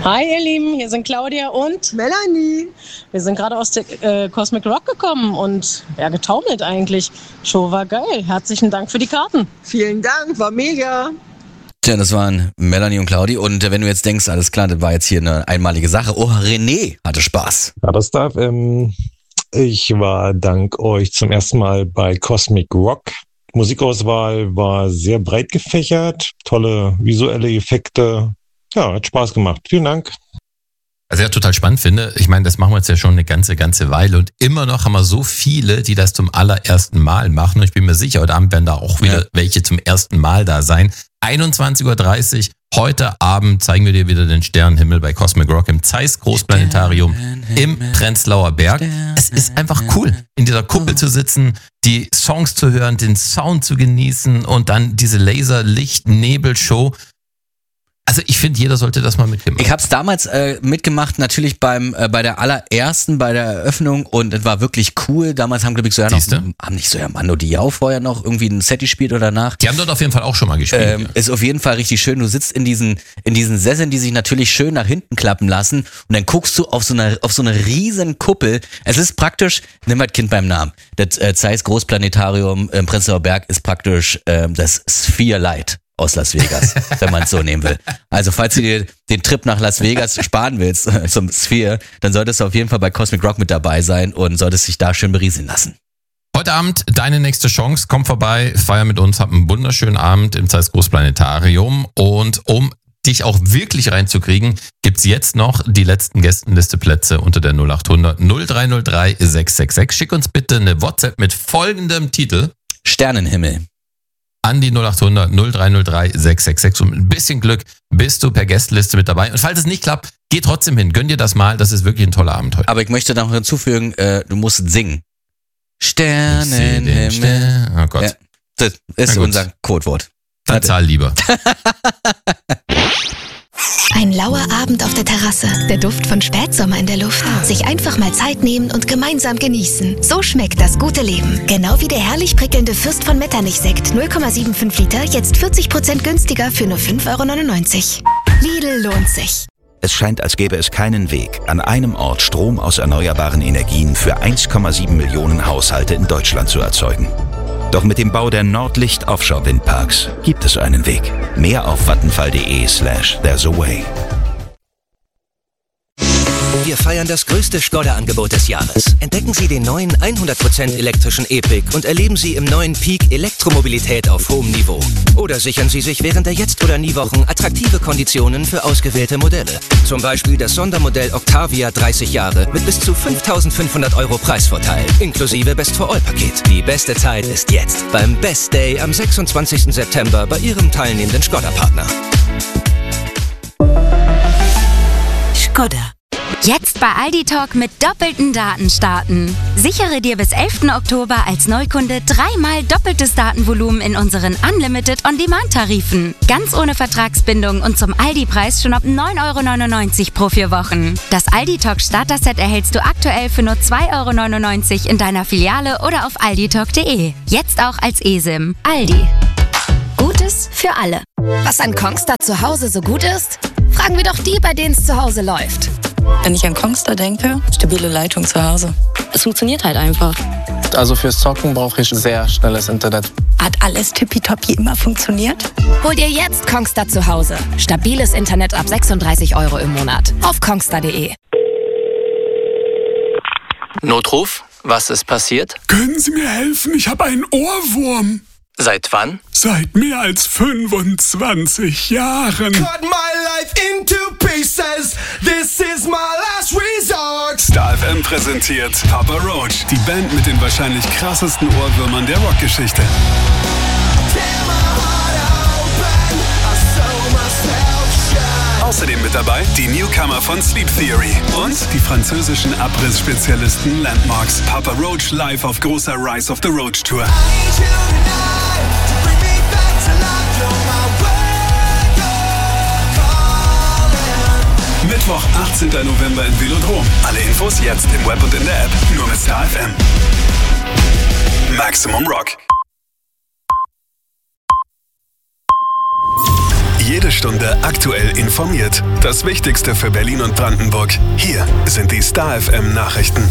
Hi ihr Lieben, hier sind Claudia und Melanie. Wir sind gerade aus der Cosmic Rock gekommen und getaumelt eigentlich. Show war geil. Herzlichen Dank für die Karten. Vielen Dank, war mega. Tja, das waren Melanie und Claudi. Und wenn du jetzt denkst, alles klar, das war jetzt hier eine einmalige Sache. Oh, René hatte Spaß. Ja, das darf. Ich war dank euch zum ersten Mal bei Cosmic Rock. Musikauswahl war sehr breit gefächert, tolle visuelle Effekte. Ja, hat Spaß gemacht. Vielen Dank. Also ja, total spannend finde, ich meine, das machen wir jetzt ja schon eine ganze Weile und immer noch haben wir so viele, die das zum allerersten Mal machen. Und ich bin mir sicher, heute Abend werden da auch wieder welche zum ersten Mal da sein. 21.30 Uhr, heute Abend zeigen wir dir wieder den Sternenhimmel bei Cosmic Rock im Zeiss Großplanetarium im Prenzlauer Berg. Es ist einfach cool, in dieser Kuppel zu sitzen, die Songs zu hören, den Sound zu genießen und dann diese Laserlicht-Nebel-Show. Also ich finde, jeder sollte das mal mitmachen. Ich habe es damals mitgemacht, natürlich bei der allerersten, bei der Eröffnung und es war wirklich cool. Damals haben, glaube ich, haben nicht Mando Diao vorher noch irgendwie ein Set gespielt oder nach. Die haben dort auf jeden Fall auch schon mal gespielt. Ist auf jeden Fall richtig schön. Du sitzt in diesen Sesseln, die sich natürlich schön nach hinten klappen lassen und dann guckst du auf so eine riesen Kuppel. Es ist praktisch, nimm halt Kind beim Namen. Das Zeiss Großplanetarium im Prenzlauer Berg ist praktisch das Sphere Light aus Las Vegas, wenn man es so nehmen will. Also falls du dir den Trip nach Las Vegas sparen willst zum Sphere, dann solltest du auf jeden Fall bei Cosmic Rock mit dabei sein und solltest dich da schön berieseln lassen. Heute Abend deine nächste Chance. Komm vorbei, feier mit uns, hab einen wunderschönen Abend im Zeiss Großplanetarium und um dich auch wirklich reinzukriegen, gibt's jetzt noch die letzten Gästenlisteplätze unter der 0800 0303 666. Schick uns bitte eine WhatsApp mit folgendem Titel. Sternenhimmel. An die 0800 0303 666 und mit ein bisschen Glück bist du per Gästeliste mit dabei. Und falls es nicht klappt, geh trotzdem hin. Gönn dir das mal, das ist wirklich ein toller Abend heute. Aber ich möchte noch hinzufügen, du musst singen. Sternenhimmel. Oh Gott. Ja, das ist unser Codewort. Dann zahl lieber. Ein lauer Abend auf der Terrasse, der Duft von Spätsommer in der Luft. Sich einfach mal Zeit nehmen und gemeinsam genießen. So schmeckt das gute Leben. Genau wie der herrlich prickelnde Fürst von Metternich-Sekt, 0,75 Liter, jetzt 40% günstiger für nur 5,99 €. Lidl lohnt sich. Es scheint, als gäbe es keinen Weg, an einem Ort Strom aus erneuerbaren Energien für 1,7 Millionen Haushalte in Deutschland zu erzeugen. Doch mit dem Bau der Nordlicht Offshore Windparks gibt es einen Weg. Mehr auf vattenfall.de/there's a way. Wir feiern das größte Skoda-Angebot des Jahres. Entdecken Sie den neuen 100% elektrischen E-Pick und erleben Sie im neuen Peak Elektromobilität auf hohem Niveau. Oder sichern Sie sich während der Jetzt- oder Nie-Wochen attraktive Konditionen für ausgewählte Modelle. Zum Beispiel das Sondermodell Octavia 30 Jahre mit bis zu 5.500 € Preisvorteil, inklusive Best-for-All-Paket. Die beste Zeit ist jetzt beim Best Day am 26. September bei Ihrem teilnehmenden Skoda-Partner. Skoda. Jetzt bei Aldi Talk mit doppelten Daten starten. Sichere dir bis 11. Oktober als Neukunde 3-mal doppeltes Datenvolumen in unseren Unlimited On-Demand-Tarifen. Ganz ohne Vertragsbindung und zum Aldi-Preis schon ab 9,99 € pro 4 Wochen. Das Aldi Talk Starter-Set erhältst du aktuell für nur 2,99 € in deiner Filiale oder auf alditalk.de. Jetzt auch als eSIM. Aldi. Gutes für alle. Was an Kongstar zu Hause so gut ist? Fragen wir doch die, bei denen es zu Hause läuft. Wenn ich an Kongstar denke, stabile Leitung zu Hause. Es funktioniert halt einfach. Also fürs Zocken brauche ich sehr schnelles Internet. Hat alles tippitoppi immer funktioniert? Hol dir jetzt Kongstar zu Hause. Stabiles Internet ab 36 € im Monat. Auf kongstar.de. Notruf? Was ist passiert? Können Sie mir helfen? Ich habe einen Ohrwurm. Seit wann? Seit mehr als 25 Jahren. Cut my life into pieces. This is my last resort. Star FM präsentiert Papa Roach, die Band mit den wahrscheinlich krassesten Ohrwürmern der Rockgeschichte. Außerdem mit dabei die Newcomer von Sleep Theory und die französischen Abriss-Spezialisten Landmarks. Papa Roach live auf großer Rise of the Roach Tour. Mittwoch, 18. November im Velodrom. Alle Infos jetzt im Web und in der App. Nur mit Star FM. Maximum Rock. Jede Stunde aktuell informiert. Das Wichtigste für Berlin und Brandenburg. Hier sind die Star FM Nachrichten.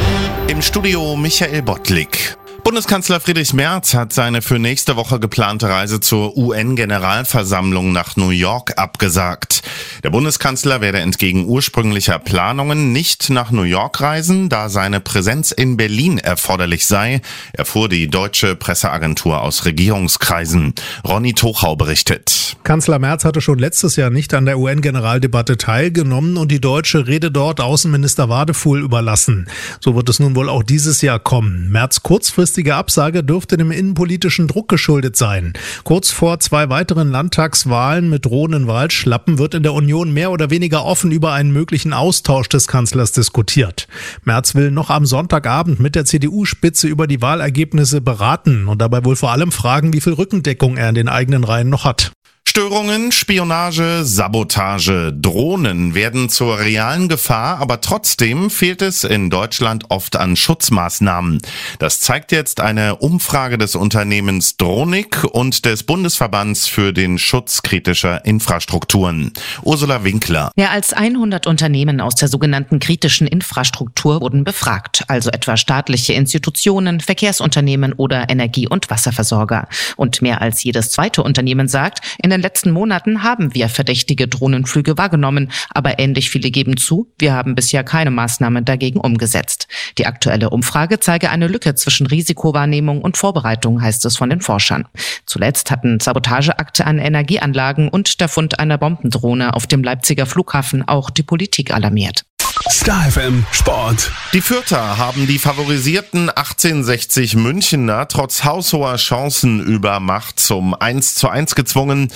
Im Studio Michael Bottlik. Bundeskanzler Friedrich Merz hat seine für nächste Woche geplante Reise zur UN-Generalversammlung nach New York abgesagt. Der Bundeskanzler werde entgegen ursprünglicher Planungen nicht nach New York reisen, da seine Präsenz in Berlin erforderlich sei, erfuhr die deutsche Presseagentur aus Regierungskreisen. Ronny Tochau berichtet. Kanzler Merz hatte schon letztes Jahr nicht an der UN-Generaldebatte teilgenommen und die deutsche Rede dort Außenminister Wadefuhl überlassen. So wird es nun wohl auch dieses Jahr kommen. Merz kurzfristige Absage dürfte dem innenpolitischen Druck geschuldet sein. Kurz vor 2 weiteren Landtagswahlen mit drohenden Wahlschlappen wird in der Union mehr oder weniger offen über einen möglichen Austausch des Kanzlers diskutiert. Merz will noch am Sonntagabend mit der CDU-Spitze über die Wahlergebnisse beraten und dabei wohl vor allem fragen, wie viel Rückendeckung er in den eigenen Reihen noch hat. Störungen, Spionage, Sabotage, Drohnen werden zur realen Gefahr, aber trotzdem fehlt es in Deutschland oft an Schutzmaßnahmen. Das zeigt jetzt eine Umfrage des Unternehmens Dronik und des Bundesverbands für den Schutz kritischer Infrastrukturen. Ursula Winkler. Mehr als 100 Unternehmen aus der sogenannten kritischen Infrastruktur wurden befragt, also etwa staatliche Institutionen, Verkehrsunternehmen oder Energie- und Wasserversorger. Und mehr als jedes zweite Unternehmen sagt, in den letzten Monaten haben wir verdächtige Drohnenflüge wahrgenommen, aber ähnlich viele geben zu, wir haben bisher keine Maßnahmen dagegen umgesetzt. Die aktuelle Umfrage zeige eine Lücke zwischen Risikowahrnehmung und Vorbereitung, heißt es von den Forschern. Zuletzt hatten Sabotageakte an Energieanlagen und der Fund einer Bombendrohne auf dem Leipziger Flughafen auch die Politik alarmiert. Star FM Sport. Die Fürther haben die favorisierten 1860 Münchener trotz haushoher Chancenübermacht zum 1:1 gezwungen.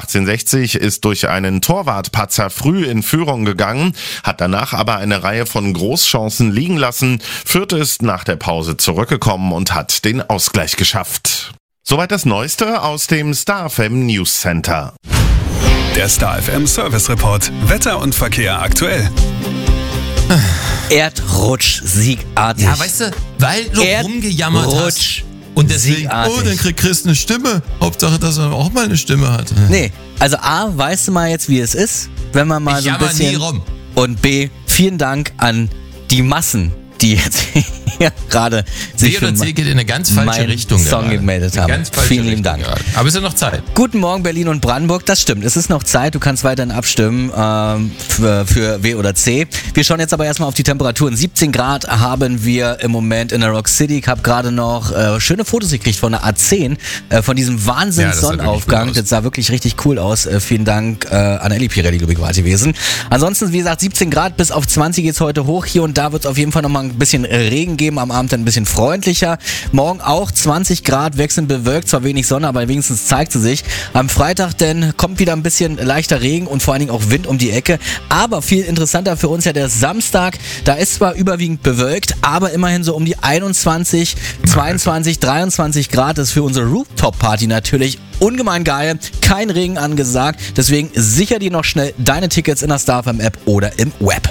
1860 ist durch einen Torwartpatzer früh in Führung gegangen, hat danach aber eine Reihe von Großchancen liegen lassen. Fürth ist nach der Pause zurückgekommen und hat den Ausgleich geschafft. Soweit das Neueste aus dem Star FM News Center. Der Star FM Service Report. Wetter und Verkehr aktuell. Erdrutsch, siegartig. Ja, weißt du, weil du rumgejammert hast. Und deswegen, dann kriegt Chris eine Stimme. Hauptsache, dass er auch mal eine Stimme hat. Nee, also A, weißt du mal jetzt, wie es ist, wenn man mal so ein bisschen... nie rum. Und B, vielen Dank an die Massen, die jetzt hier gerade sich für geht in eine ganz falsche Richtung Song gemeldet haben. Vielen lieben Dank. Gerade. Aber es ist ja noch Zeit. Guten Morgen Berlin und Brandenburg, das stimmt. Es ist noch Zeit, du kannst weiterhin abstimmen für W oder C. Wir schauen jetzt aber erstmal auf die Temperaturen. 17 Grad haben wir im Moment in der Rock City. Ich habe gerade noch schöne Fotos gekriegt von der A10, von diesem Wahnsinns-Sonnenaufgang. Das sah wirklich richtig cool aus. Vielen Dank an Elli Pirelli, glaube ich, war gewesen. Ansonsten, wie gesagt, 17 Grad bis auf 20 geht's heute hoch. Hier und da wird es auf jeden Fall nochmal ein bisschen Regen geben, am Abend dann ein bisschen freundlicher. Morgen auch 20 Grad, wechselnd bewölkt, zwar wenig Sonne, aber wenigstens zeigt sie sich. Am Freitag dann kommt wieder ein bisschen leichter Regen und vor allen Dingen auch Wind um die Ecke. Aber viel interessanter für uns ja der Samstag. Da ist zwar überwiegend bewölkt, aber immerhin so um die 21, 22, 23 Grad. Das ist für unsere Rooftop-Party natürlich ungemein geil. Kein Regen angesagt. Deswegen sicher dir noch schnell deine Tickets in der Star FM App oder im Web.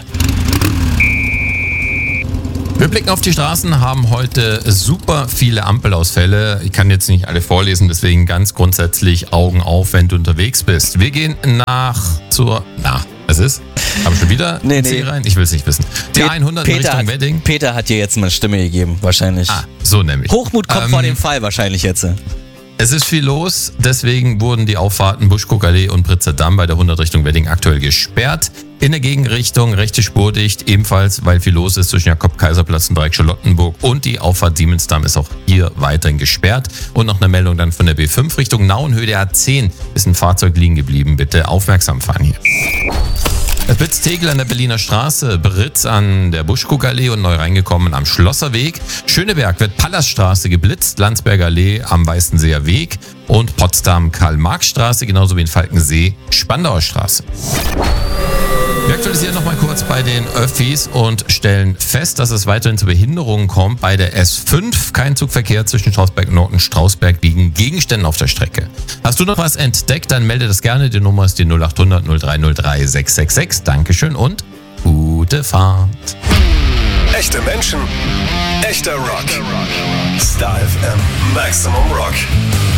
Wir blicken auf die Straßen, haben heute super viele Ampelausfälle. Ich kann jetzt nicht alle vorlesen, deswegen ganz grundsätzlich Augen auf, wenn du unterwegs bist. Wir gehen was ist? Habe ich schon wieder C rein? Ich will es nicht wissen. Die 100 in Richtung Wedding. Peter hat dir jetzt mal eine Stimme gegeben, wahrscheinlich. So nämlich. Hochmut kommt vor dem Fall wahrscheinlich jetzt. Es ist viel los, deswegen wurden die Auffahrten Buschkuckallee und Pritzer-Damm bei der 100 Richtung Wedding aktuell gesperrt. In der Gegenrichtung rechte Spur dicht, ebenfalls, weil viel los ist zwischen Jakob-Kaiser-Platz und Dreieck Charlottenburg, und die Auffahrt Siemensdamm ist auch hier weiterhin gesperrt. Und noch eine Meldung dann von der B5 Richtung Nauenhöhe, der A10 ist ein Fahrzeug liegen geblieben. Bitte aufmerksam fahren hier. Es blitzt Tegel an der Berliner Straße, Britz an der Buschkuckallee und neu reingekommen am Schlosserweg. Schöneberg wird Pallasstraße geblitzt, Landsberger Allee am Weißenseer Weg und Potsdam Karl-Marx-Straße, genauso wie in Falkensee Spandauer Straße. Wir aktualisieren nochmal kurz bei den Öffis und stellen fest, dass es weiterhin zu Behinderungen kommt. Bei der S5 kein Zugverkehr zwischen Strausberg Nord und Strausberg wegen Gegenständen auf der Strecke. Hast du noch was entdeckt, dann melde das gerne. Die Nummer ist die 0800 0303 666. Dankeschön und gute Fahrt. Echte Menschen, echter Rock. Star FM Maximum Rock.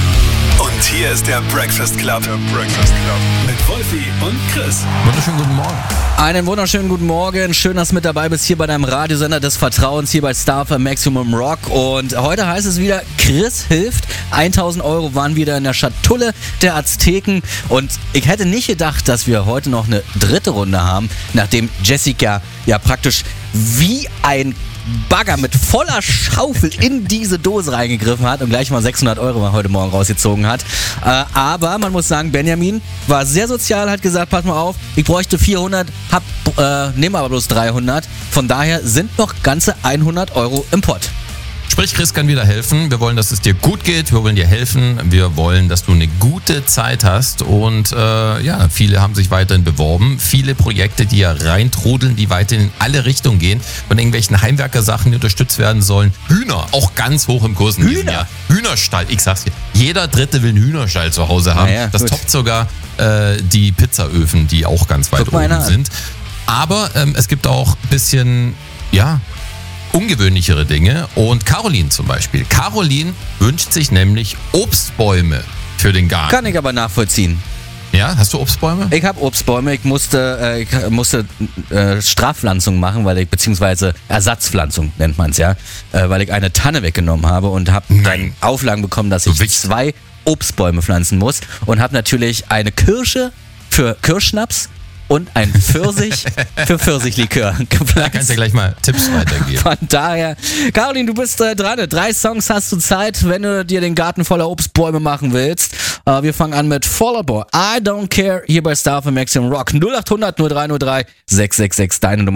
Und hier ist der Breakfast Club. Mit Wolfi und Chris. Wunderschönen guten Morgen. Einen wunderschönen guten Morgen. Schön, dass du mit dabei bist hier bei deinem Radiosender des Vertrauens, hier bei Star FM Maximum Rock. Und heute heißt es wieder, Chris hilft. 1.000 Euro waren wieder in der Schatulle der Azteken. Und ich hätte nicht gedacht, dass wir heute noch eine dritte Runde haben, nachdem Jessica ja praktisch wie ein Bagger mit voller Schaufel in diese Dose reingegriffen hat und gleich mal 600 Euro heute Morgen rausgezogen hat. Aber man muss sagen, Benjamin war sehr sozial, hat gesagt, pass mal auf, ich bräuchte 400, nehme aber bloß 300. Von daher sind noch ganze 100 Euro im Pott. Sprich, Chris kann wieder helfen. Wir wollen, dass es dir gut geht. Wir wollen dir helfen. Wir wollen, dass du eine gute Zeit hast. Und viele haben sich weiterhin beworben. Viele Projekte, die ja reintrudeln, die weiterhin in alle Richtungen gehen. Von irgendwelchen Heimwerkersachen, die unterstützt werden sollen. Hühner, auch ganz hoch im Kurs in diesem Jahr. Hühnerstall, ich sag's dir. Jeder Dritte will einen Hühnerstall zu Hause haben. Ja, das toppt sogar die Pizzaöfen, die auch ganz weit oben sind. Aber es gibt auch ein bisschen, ungewöhnlichere Dinge. Und Caroline zum Beispiel. Caroline wünscht sich nämlich Obstbäume für den Garten. Kann ich aber nachvollziehen. Ja, hast du Obstbäume? Ich habe Obstbäume. Ich musste Strafpflanzung machen, beziehungsweise Ersatzpflanzung nennt man es ja, weil ich eine Tanne weggenommen habe und habe dann Auflagen bekommen, dass ich 2 Obstbäume pflanzen muss und habe natürlich eine Kirsche für Kirschschnaps und ein Pfirsich für Pfirsichlikör gepflanzt. Da kannst du ja gleich mal Tipps weitergeben. Von daher, Caroline, du bist dran. 3 Songs hast du Zeit, wenn du dir den Garten voller Obstbäume machen willst. Wir fangen an mit Fall Out Boy, I Don't Care, hier bei Star FM Maximum Rock. 0800 0303 666, deine Nummer.